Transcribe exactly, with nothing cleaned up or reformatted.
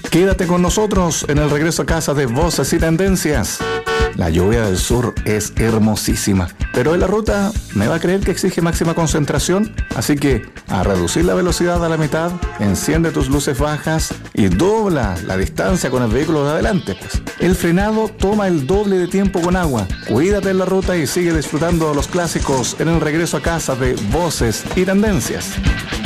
Quédate con nosotros en el regreso a casa de Voces y Tendencias. La lluvia del sur es hermosísima, pero en la ruta me va a creer que exige máxima concentración, así que a reducir la velocidad a la mitad, enciende tus luces bajas y dobla la distancia con el vehículo de adelante. Pues. El frenado toma el doble de tiempo con agua. Cuídate en la ruta y sigue disfrutando de los clásicos en el regreso a casa de Voces y Tendencias.